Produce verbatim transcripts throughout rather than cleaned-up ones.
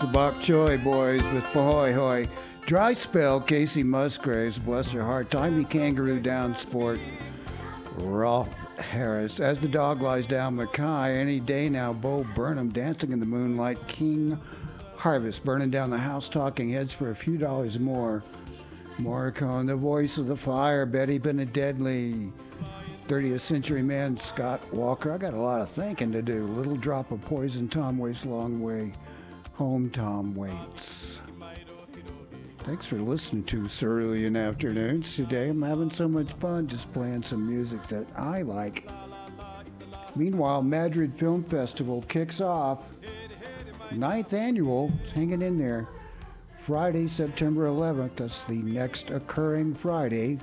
the Bok Choy Boys with Pahoy Hoy. Dry spell, Casey Musgraves, bless your heart. Timey Kangaroo Down Sport, Rolf Harris. As the dog lies down, Mackay. Any day now, Bo Burnham, Dancing in the Moonlight. King Harvest, burning down the house, Talking Heads for a few dollars more. Morricone, The Voice of the Fire, Betty Benededley. thirtieth Century Man, Scott Walker. I got a lot of thinking to do. Little Drop of Poison, Tom Waits, Long Way Home, Tom Waits. Thanks for listening to Cerulean Afternoons. Today I'm having so much fun just playing some music that I like. Meanwhile, Madrid Film Festival kicks off. Ninth annual, it's hanging in there. Friday, September eleventh. That's the next occurring Friday.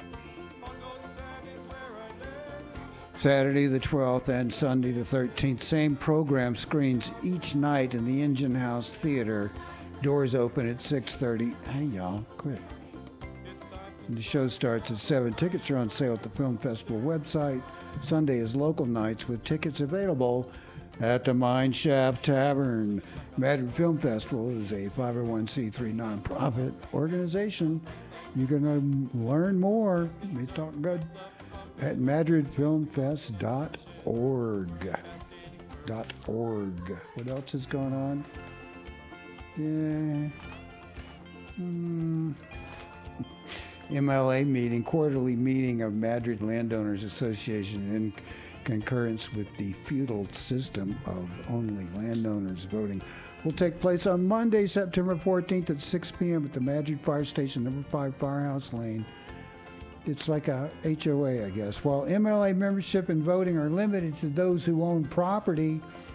Saturday the twelfth and Sunday the thirteenth. Same program screens each night in the Engine House Theater. Doors open at six thirty. Hey, y'all, quick. And the show starts at seven. Tickets are on sale at the Film Festival website. Sunday is local nights with tickets available at the Mineshaft Tavern. Madrid Film Festival is a five oh one c three nonprofit organization. You're going to learn more. We talk good at madrid film fest dot org. Dot org. What else is going on? Yeah. Mm. M L A meeting, quarterly meeting of Madrid Landowners Association in concurrence with the feudal system of only landowners voting will take place on Monday, September fourteenth at six p.m. at the Madrid Fire Station, number five Firehouse Lane. It's like a H O A, I guess. While M L A membership and voting are limited to those who own property